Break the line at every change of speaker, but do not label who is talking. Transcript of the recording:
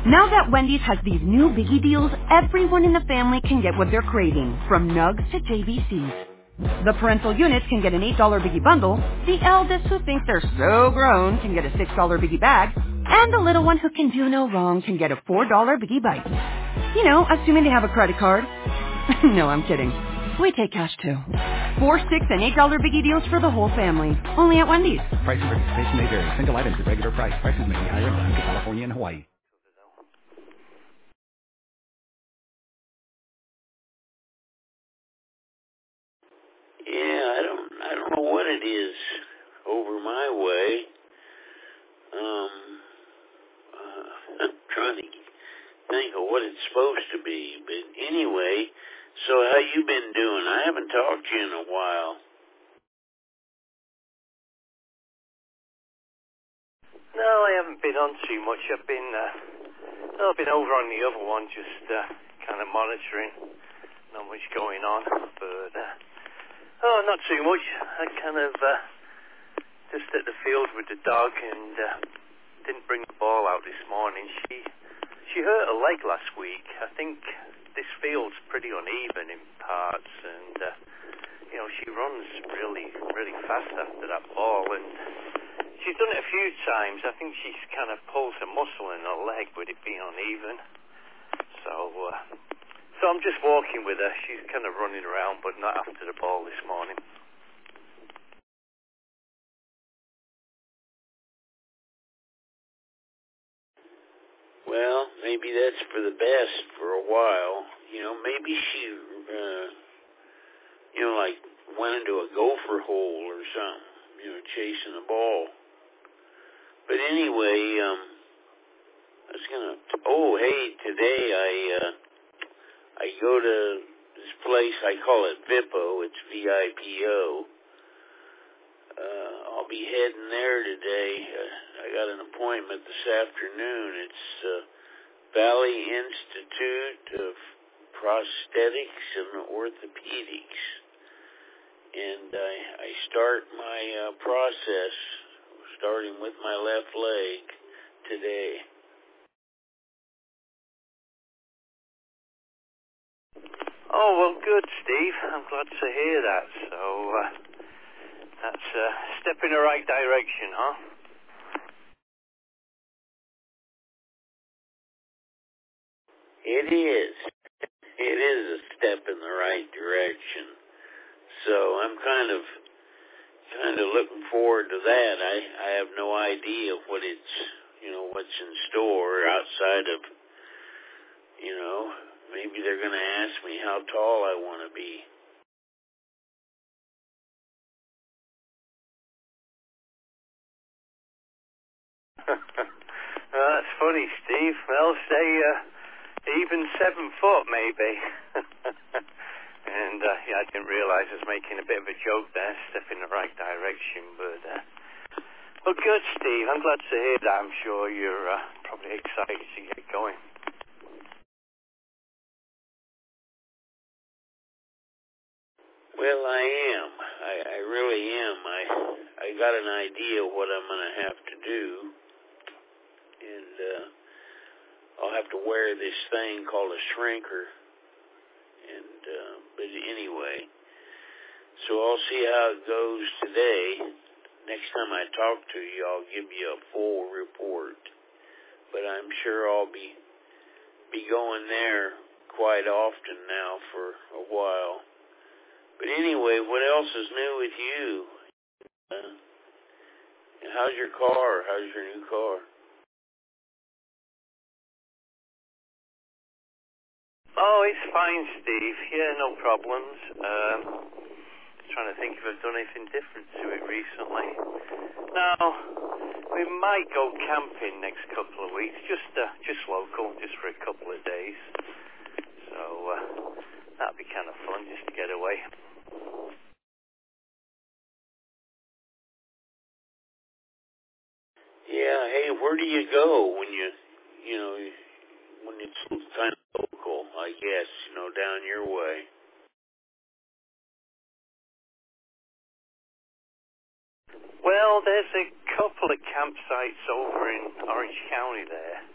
Now that Wendy's has these new biggie deals, everyone in the family can get what they're craving, from nugs to JVCs. The parental units can get an $8 biggie bundle, the eldest who thinks they're so grown can get a $6 biggie bag, and the little one who can do no wrong can get a $4 biggie bite. You know, assuming they have a credit card. No, I'm kidding. We take cash too. 4, 6, and $8 biggie deals for the whole family. Only at Wendy's.
Price and participation may vary. Single items at regular price. Prices may be higher in Alaska, California, and Hawaii.
Yeah, I don't know what it is over my way. I'm trying to think of what it's supposed to be. But anyway, so how you been doing? I haven't talked to you in a while.
No, I haven't been on too much. I've been over on the other one, just kind of monitoring. Not much going on, but not too much. I kind of just at the field with the dog and didn't bring the ball out this morning. She hurt her leg last week. I think this field's pretty uneven in parts, and she runs really, really fast after that ball, and she's done it a few times. I think she's kind of pulls a muscle in her leg with it being uneven. So I'm just walking with her. She's kind of running around, but not after the ball this morning.
Well, maybe that's for the best for a while. Maybe she, like went into a gopher hole or something, chasing the ball. But anyway, I was gonna. Oh, hey, today I go to this place. I call it Vipo. It's VIPO. I'll be heading there today. I got an appointment this afternoon. It's Valley Institute of Prosthetics and Orthopedics, and I start my process, starting with my left leg today.
Oh, well, good, Steve. I'm glad to hear that. So that's a step in the right direction, huh?
It is. It is a step in the right direction. So I'm kind of looking forward to that. I have no idea what what's in store outside of, maybe they're going to ask me how tall I want to be.
That's funny, Steve. Well, say even 7 foot, maybe. And I didn't realize I was making a bit of a joke there, step in the right direction. But well, good, Steve. I'm glad to hear that. I'm sure you're probably excited to get going.
Well, I am. I really am. I got an idea what I'm going to have to do, and I'll have to wear this thing called a shrinker. And but anyway, so I'll see how it goes today. Next time I talk to you, I'll give you a full report. But I'm sure I'll be going there quite often now for a while. But anyway, what else is new with you? How's your car? How's your new car?
Oh, it's fine, Steve. Yeah, no problems. Trying to think if I've done anything different to it recently. No, we might go camping next couple of weeks, just local, just for a couple of days. So that'd be kind of fun, just to get away.
Yeah. Hey, where do you go when when it's kind of local? I guess down your way.
Well, there's a couple of campsites over in Orange County there.